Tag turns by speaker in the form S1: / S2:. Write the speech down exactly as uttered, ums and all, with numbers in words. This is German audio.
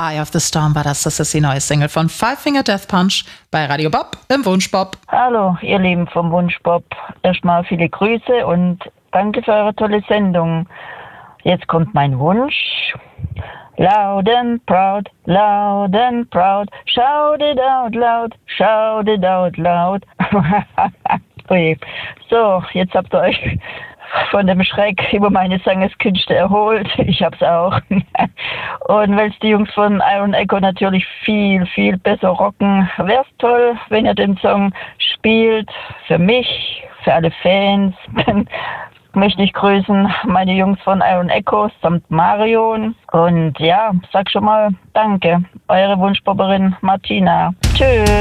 S1: Eye of the Storm war das. Das ist die neue Single von Five Finger Death Punch bei Radio Bob im Wunschbob.
S2: Hallo, ihr Lieben vom Wunschbob. Erstmal viele Grüße und danke für eure tolle Sendung. Jetzt kommt mein Wunsch. Loud and proud, loud and proud, shout it out loud, shout it out loud. Oje. So, jetzt habt ihr euch von dem Schreck über meine Sangeskünste erholt. Ich hab's auch. Und weil es die Jungs von Iron Echo natürlich viel, viel besser rocken, wär's toll, wenn ihr den Song spielt. Für mich, für alle Fans. Dann möchte ich grüßen meine Jungs von Iron Echo samt Marion. Und ja, sag schon mal danke. Eure Wunschbobberin Martina. Tschüss.